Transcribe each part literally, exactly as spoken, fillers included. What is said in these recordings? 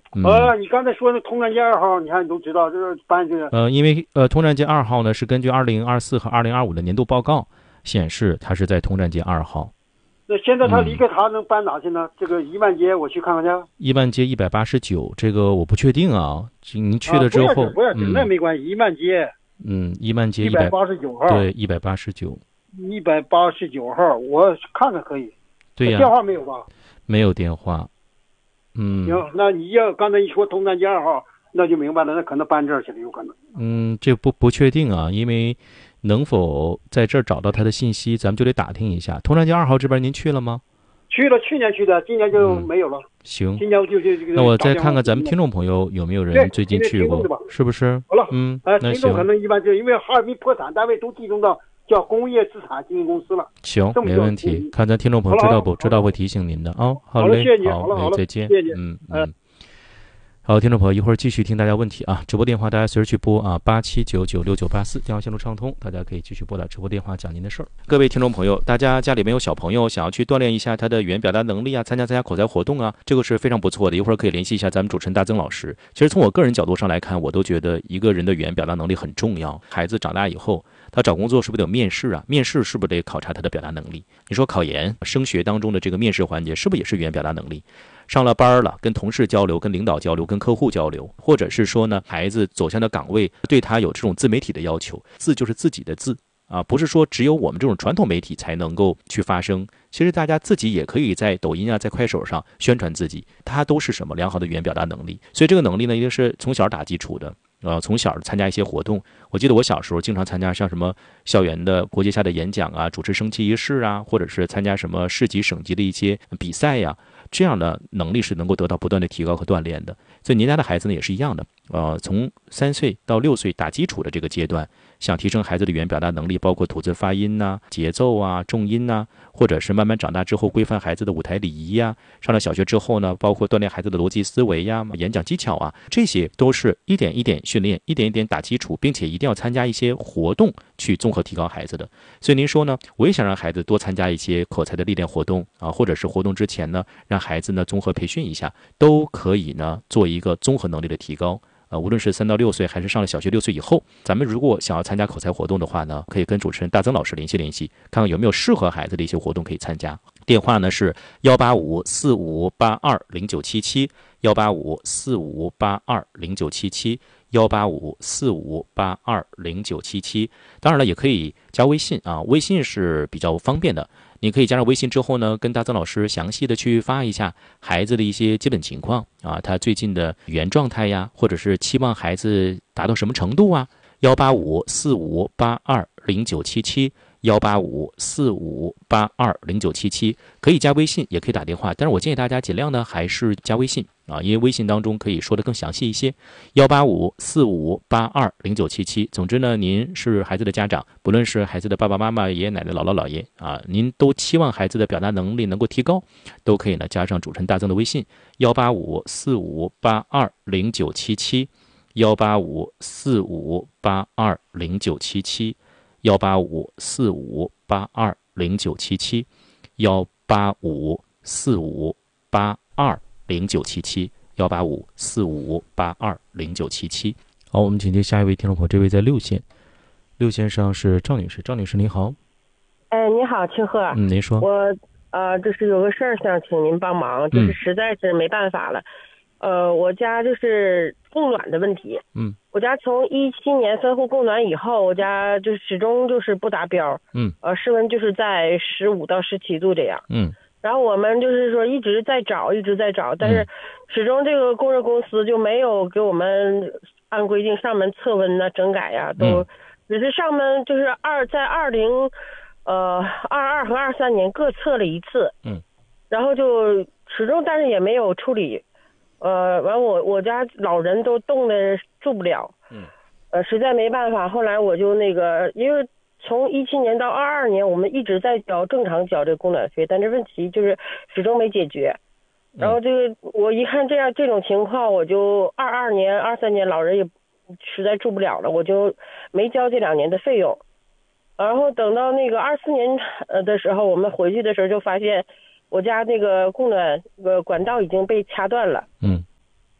嗯、 呃，你刚才说的通站街二号，你看你都知道，这是搬这个。 呃，因为呃，通站街二号呢是根据二零二四和二零二五的年度报告显示，它是在通站街二号。 那现在他离开他能搬哪去呢？嗯、这个一万街我去看看去。 一万街一百八十九，这个我不确定啊。您去了之后， 啊、不要紧， 嗯、 那没关系。一万街， 嗯，一万街一百八十九号， 对，一百八十九， 一百八十九号，我看看可以。 对呀、啊， 电话没有吧？ 没有电话。嗯， 行，那你要刚才一说通站街二号，那就明白了，那可能搬这儿去了，有可能。 嗯，这不不确定啊，因为能否在这儿找到他的信息，咱们就得打听一下。通站街二号这边您去了吗？ 去了，去年去的，今年就没有了。 嗯、行， 今年就就这个。 那我再看看咱们听众朋友有没有人最近去过，是不是？ 好了， 嗯， 呃， 那听众可能一般就因为哈尔滨破产单位都集中到叫工业资产经营公司了。 行，没问题。看咱听众朋友知道不？知道会提醒您的啊。好嘞， 谢谢你， 好了，好了， 再见。 谢谢你。 嗯嗯。好，听众朋友，一会儿继续听大家问题啊！直播电话大家随时去拨啊，八七九九六九八四，电话线路畅通，大家可以继续拨打直播电话讲您的事儿。各位听众朋友，大家家里面有小朋友，想要去锻炼一下他的语言表达能力啊，参加参加口才活动啊，这个是非常不错的。一会儿可以联系一下咱们主持人大曾老师。其实从我个人角度上来看，我都觉得一个人的语言表达能力很重要。孩子长大以后，他找工作是不是得有面试啊？面试是不是得考察他的表达能力？你说考研、升学当中的这个面试环节，是不是也是语言表达能力？上了班了，跟同事交流，跟领导交流，跟客户交流，或者是说呢，孩子走向的岗位对他有这种自媒体的要求，字就是自己的字啊，不是说只有我们这种传统媒体才能够去发声。其实大家自己也可以在抖音啊，在快手上宣传自己，它都是什么良好的语言表达能力。所以这个能力呢，一定是从小打基础的。呃，从小参加一些活动，我记得我小时候经常参加像什么校园的国际下的演讲啊，主持升旗仪式啊，或者是参加什么市级、省级的一些比赛呀、啊。这样的能力是能够得到不断的提高和锻炼的。所以您家的孩子呢也是一样的，呃，从三岁到六岁打基础的这个阶段，想提升孩子的语言表达能力，包括吐字发音呐、啊、节奏啊、重音呐、啊，或者是慢慢长大之后规范孩子的舞台礼仪呀、啊，上了小学之后呢，包括锻炼孩子的逻辑思维呀、演讲技巧啊，这些都是一点一点训练，一点一点打基础，并且一定要参加一些活动去综合提高孩子的。所以您说呢，我也想让孩子多参加一些口才的历练活动啊，或者是活动之前呢，让孩子呢综合培训一下，都可以呢做一个综合能力的提高。呃，无论是三到六岁，还是上了小学六岁以后，咱们如果想要参加口才活动的话呢，可以跟主持人大曾老师联系联系，看看有没有适合孩子的一些活动可以参加。电话呢是幺八五四五八二零九七七，幺八五四五八二零九七七，幺八五四五八二零九七七。当然了，也可以加微信啊，微信是比较方便的。你可以加上微信之后呢，跟大曾老师详细的去发一下孩子的一些基本情况啊，他最近的语言状态呀，或者是期望孩子达到什么程度啊。幺八五四五八二零九七七，幺八五四五八二零九七七，可以加微信，也可以打电话，但是我建议大家尽量呢还是加微信啊，因为微信当中可以说的更详细一些。幺八五四五八二零九七七。总之呢，您是孩子的家长，不论是孩子的爸爸妈妈、爷爷奶奶、姥姥姥爷啊，您都期望孩子的表达能力能够提高，都可以呢加上主持人大曾的微信幺八五四五八二零九七七，幺八五四五八二零九七七，幺八五四五八二零九七七，幺八五四五八二零九七七，幺八五四五八二零九七七。好，我们请接下一位听众朋友，这位在六线，六线上是赵女士，赵女士您好。 哎，你好，庆贺。 嗯，您说。 我呃，就是有个事儿想请您帮忙，就是实在是没办法了。嗯、呃，我家就是供暖的问题。 嗯。 我家从一七年分户供暖以后，我家就始终就是不达标。 嗯。 呃，室温就是在十五到十七度这样。 嗯。 然后我们就是说一直在找，一直在找，但是始终这个供热公司就没有给我们按规定上门测温呐、整改呀，都只是上门就是二在二零呃二二和二三年各测了一次。 嗯。 然后就始终，但是也没有处理。呃，完我我家老人都冻得住不了。 嗯。 呃，实在没办法，后来我就那个，因为从一七年到二二年，我们一直在交正常交这个供暖费，但这问题就是始终没解决。然后这个我一看这样这种情况，我就二二年、二三年老人也实在住不了了，我就没交这两年的费用。然后等到那个二四年呃的时候，我们回去的时候就发现，我家那个供暖呃管道已经被掐断了。 嗯。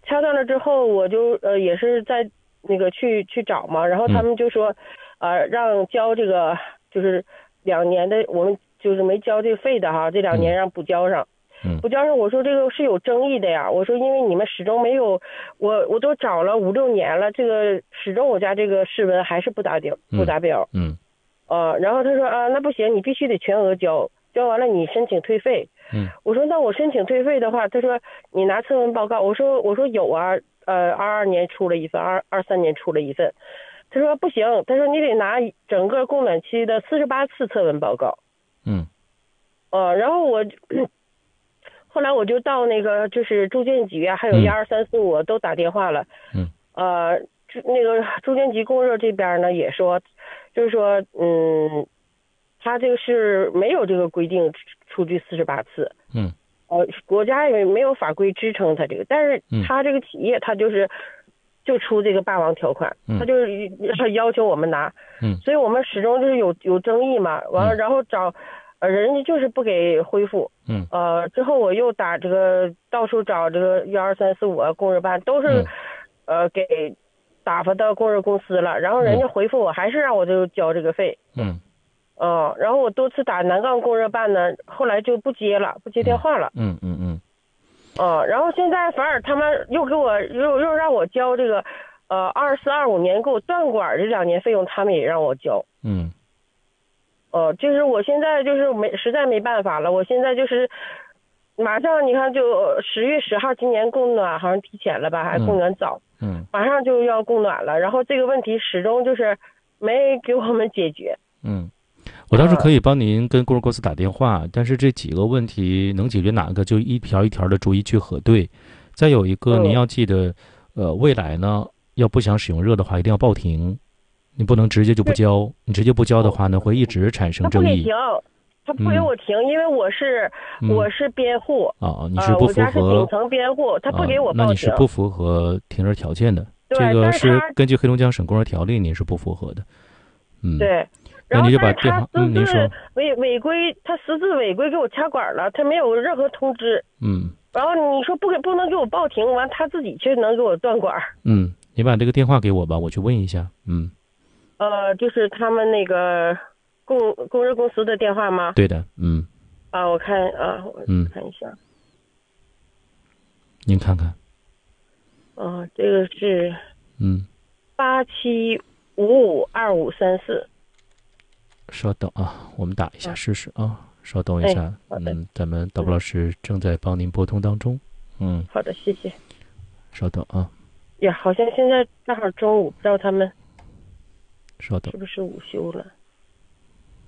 掐断了之后，我就呃也是在那个去去找嘛，然后他们就说，嗯、呃让交这个就是两年的，我们就是没交这个费的哈，这两年让补交上。 嗯， 补交上，我说这个是有争议的呀，我说因为你们始终没有，我我都找了五六年了，这个始终我家这个室温还是不达标，不达标。 嗯， 呃，然后他说啊，那不行，你必须得全额交，交完了你申请退费。 嗯，我说那我申请退费的话，他说你拿测温报告，我说我说有啊，呃，二二年出了一份，二二三年出了一份，他说不行，他说你得拿整个供暖期的四十八次测温报告。 嗯， 呃，然后我。后来我就到那个就是住建局啊，还有一二三四五都打电话了。 嗯。 呃，那个住建局供热这边呢也说，就是说，嗯，他这个是没有这个规定出具四十八次。 嗯。 呃，国家也没有法规支撑他这个，但是他这个企业他就是就出这个霸王条款， 嗯、 他就是要求我们拿。 嗯。 所以我们始终就是有有争议嘛，完了然后找。呃，人家就是不给恢复。 嗯。 呃，之后我又打这个到处找这个一二三四五供热办，都是、嗯、呃给打发到供热公司了，然后人家回复我还是让我就交这个费。 嗯。 哦、呃，然后我多次打南岗供热办呢，后来就不接了，不接电话了。 嗯嗯嗯。 哦、呃，然后现在反而他们又给我又又让我交这个呃二四二五年给我断管这两年费用，他们也让我交。 嗯。 哦，就是我现在就是没实在没办法了，我现在就是马上你看就十月十号今年供暖好像提前了吧，还供暖早， 嗯， 马上就要供暖了，然后这个问题始终就是没给我们解决。 嗯，我倒是可以帮您跟供热公司打电话，但是这几个问题能解决哪个就一条一条的逐一去核对。再有一个您要记得，呃，未来呢要不想使用热的话，一定要报停。你不能直接就不交，你直接不交的话呢，会一直产生争议。 他不给停，他不给我停，嗯、因为我是、嗯、我是编户啊，你是不符合、呃、我家是顶层编户，他不给我报停、 啊，那你是不符合停热条件的。这个是根据黑龙江省供热条例，你是不符合的。嗯， 对。 那你就把电话，嗯，您说违违规，他私自违规给我掐管了，他没有任何通知。 嗯。 然后你说不给不能给我报停，完他自己却能给我断管。 嗯，你把这个电话给我吧，我去问一下。嗯。 呃，就是他们那个供供热公司的电话吗？ 对的，嗯。 啊，我看啊，我看一下。嗯、 您看看。 哦、呃，这个是嗯， 八七五五二五三四。 稍等啊，我们打一下试试啊。稍等一下， 哎、 嗯，咱们导播老师正在帮您拨通当中。嗯， 好的，谢谢。 稍等啊。 呀，好像现在正好中午，不知道他们。 稍等。 是不是午休了？